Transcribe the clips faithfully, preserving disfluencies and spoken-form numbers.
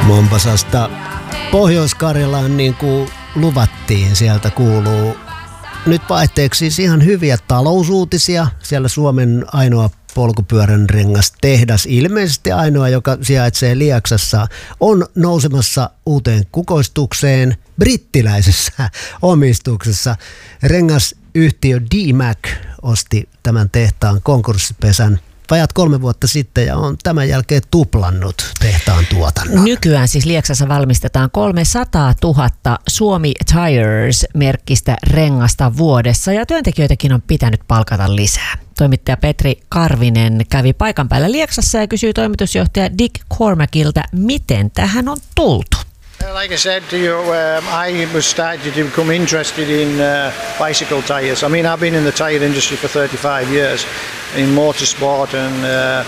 Mombasasta Pohjois-Karjalaan, niin kuin luvattiin, sieltä kuuluu nyt vaihteeksi siis ihan hyviä talousuutisia. Siellä Suomen ainoa polkupyörän rengastehdas, ilmeisesti ainoa, joka sijaitsee Lieksassa, on nousemassa uuteen kukoistukseen brittiläisessä omistuksessa. Rengasyhtiö D-Mac osti tämän tehtaan konkurssipesän vajat kolme vuotta sitten ja on tämän jälkeen tuplannut tehtaan tuotannon. Nykyään siis Lieksassa valmistetaan kolmesataatuhatta Suomi Tires-merkkistä rengasta vuodessa ja työntekijöitäkin on pitänyt palkata lisää. Toimittaja Petri Karvinen kävi paikan päällä Lieksassa ja kysyi toimitusjohtaja Dick Cormackilta, miten tähän on tultu. Like I said to you, um, I was started to become interested in uh, bicycle tyres. I mean, I've been in the tyre industry for thirty-five years, in motorsport and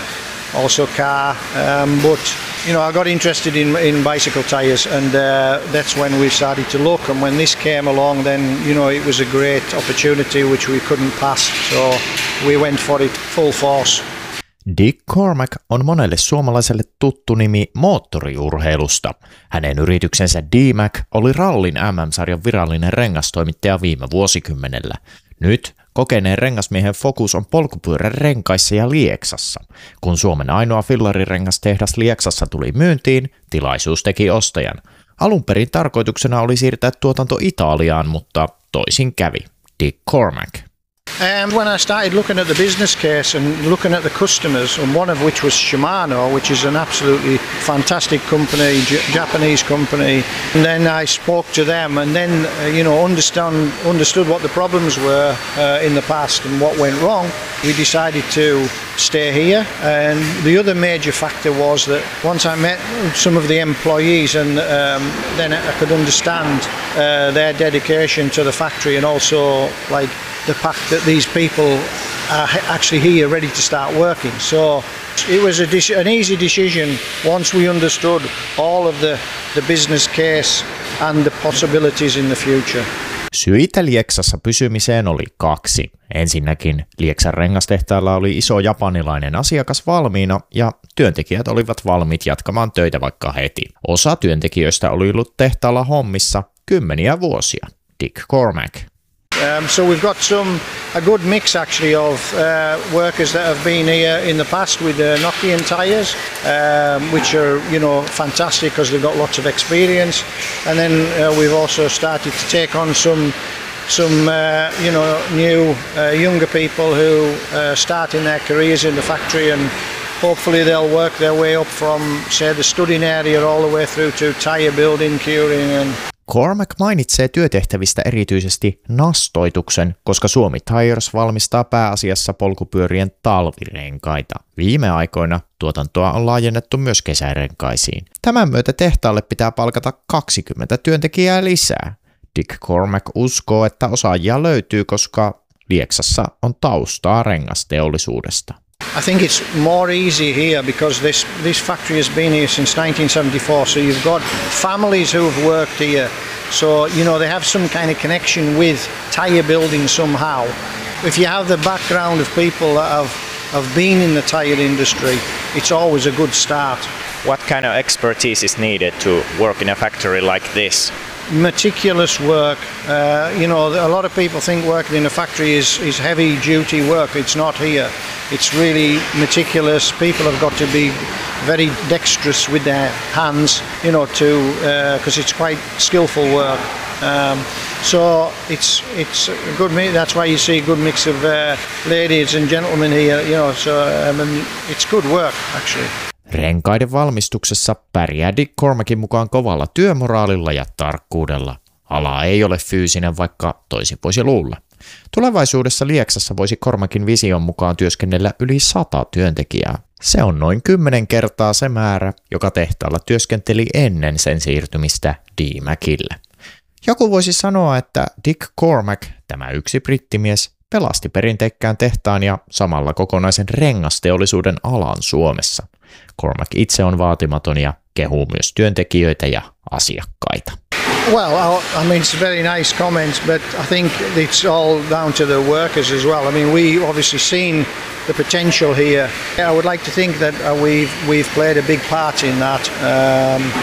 uh, also car. Um, but you know, I got interested in in bicycle tyres, and uh, that's when we started to look. And when this came along, then you know, it was a great opportunity which we couldn't pass. So we went for it full force. Dick Cormack on monelle suomalaiselle tuttu nimi moottoriurheilusta. Hänen yrityksensä D-Mac oli rallin M M-sarjan virallinen rengastoimittaja viime vuosikymmenellä. Nyt kokeneen rengasmiehen fokus on polkupyörän renkaissa ja Lieksassa. Kun Suomen ainoa fillarirengastehdas Lieksassa tuli myyntiin, tilaisuus teki ostajan. Alun perin tarkoituksena oli siirtää tuotanto Italiaan, mutta toisin kävi. Dick Cormack. Um, when I started looking at the business case and looking at the customers, and one of which was Shimano, which is an absolutely fantastic company, J- Japanese company, and then I spoke to them and then, uh, you know, understand, understood what the problems were uh, in the past and what went wrong. We decided to stay here, and the other major factor was that once I met some of the employees and um, then I could understand uh, their dedication to the factory and also like the fact that these people are actually here ready to start working. So it was a de- an easy decision once we understood all of the, the business case and the possibilities in the future. Syitä Lieksassa pysymiseen oli kaksi. Ensinnäkin Lieksan rengastehtaalla oli iso japanilainen asiakas valmiina ja työntekijät olivat valmiit jatkamaan töitä vaikka heti. Osa työntekijöistä oli ollut tehtaalla hommissa kymmeniä vuosia. Dick Cormack. Um, so we've got some a good mix actually of uh, workers that have been here in the past with uh, Nokian tyres, um, which are you know fantastic because they've got lots of experience, and then uh, we've also started to take on some some uh, you know new uh, younger people who uh, start in their careers in the factory, and hopefully they'll work their way up from say the studying area all the way through to tyre building, curing and Cormack mainitsee työtehtävistä erityisesti nastoituksen, koska Suomi Tires valmistaa pääasiassa polkupyörien talvirenkaita. Viime aikoina tuotantoa on laajennettu myös kesärenkaisiin. Tämän myötä tehtaalle pitää palkata kaksikymmentä työntekijää lisää. Dick Cormack uskoo, että osaajia löytyy, koska Lieksassa on taustaa rengasteollisuudesta. I think it's more easy here because this, this factory has been here since nineteen seventy-four, so you've got families who've worked here, so you know they have some kind of connection with tyre building somehow. If you have the background of people that have, have been in the tyre industry, it's always a good start. What kind of expertise is needed to work in a factory like this? Meticulous work. Uh, you know, a lot of people think working in a factory is, is heavy duty work. It's not here. It's really meticulous. People have got to be very dexterous with their hands, you know, to because uh, it's quite skillful work. Um, so it's it's a good mix. That's why you see a good mix of uh, ladies and gentlemen here. You know, so I mean, it's good work actually. Renkaiden valmistuksessa pärjää Dick Cormackin mukaan kovalla työmoraalilla ja tarkkuudella. Ala ei ole fyysinen, vaikka toisin voisi luulla. Tulevaisuudessa Lieksassa voisi Cormackin vision mukaan työskennellä yli sata työntekijää. Se on noin kymmenen kertaa se määrä, joka tehtaalla työskenteli ennen sen siirtymistä D-Macille. Joku voisi sanoa, että Dick Cormack, tämä yksi brittimies, pelasti perinteikkään tehtaan ja samalla kokonaisen rengasteollisuuden alan Suomessa. Cormack itse on vaatimaton ja kehuu myös työntekijöitä ja asiakkaita. Well, I mean, it's a very nice comment, but I think it's all down to the workers as well. I mean, we obviously seen the potential here. I would like to think that uh, we've we've played a big part in that. Um,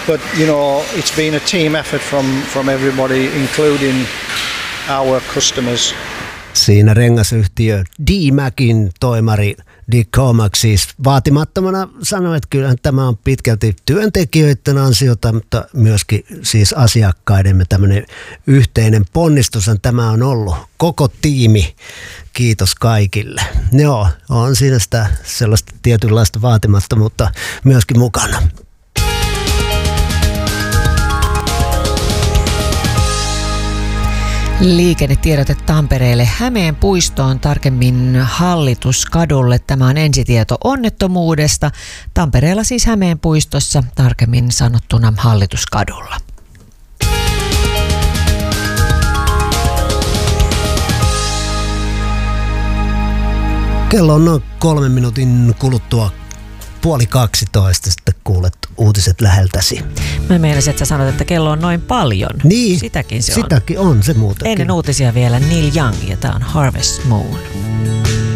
but you know, it's been a team effort from, from everybody, including our customers. Siinä rengasyhtiö D-Macin toimari Dick Comack siis vaatimattomana sanoi, että kyllähän tämä on pitkälti työntekijöiden ansiota, mutta myöskin siis asiakkaidemme tämmöinen yhteinen ponnistushan tämä on ollut. Koko tiimi, kiitos kaikille. Joo, on siinä sitä sellaista tietynlaista vaatimattomuutta myöskin mukana. Liikennetiedote Tampereelle Hämeen puistoon, tarkemmin Hallituskadulle. Tämä on ensitieto onnettomuudesta. Tampereella siis Hämeen puistossa, tarkemmin sanottuna Hallituskadulla. Kello on noin kolmen minuutin kuluttua puoli kaksitoista, sitten kuulet uutiset läheltäsi. Mä meinasin, että sä sanot, että kello on noin paljon. Niin, sitäkin se sitäkin on. on se muutenkin. Ennen uutisia vielä Neil Young ja tää on Harvest Moon.